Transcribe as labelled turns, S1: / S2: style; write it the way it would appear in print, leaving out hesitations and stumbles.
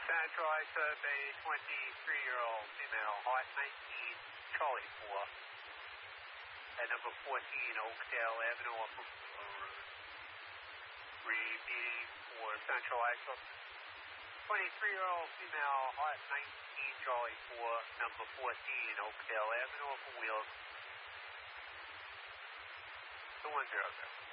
S1: Central ISO Bay 23-year-old female, height 19, Charlie 4, at number 14 Oakdale Avenue, Upper Road. Repeating for Central ISO. 23-year-old female, height 19, Charlie 4, number 14 Oakdale Avenue, Upper Wheels. 210.